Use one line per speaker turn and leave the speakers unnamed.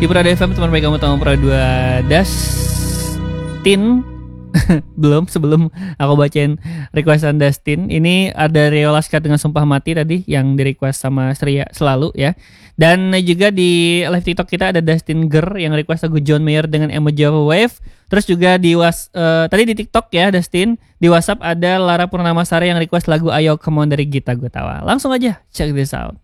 Di Prada FM teman baik kamu tahu Prada Dustin. Belum, sebelum aku bacain requestan Dustin, ini ada Rio Laska dengan Sumpah Mati tadi yang di request sama Sria selalu ya. Dan juga di live TikTok kita ada Dustin Ger yang request lagu John Mayer dengan emoji wave. Terus juga di tadi di TikTok ya Dustin, di WhatsApp ada Lara Purnamasari yang request lagu Ayo Come On dari Gita Gutawa. Langsung aja check this out.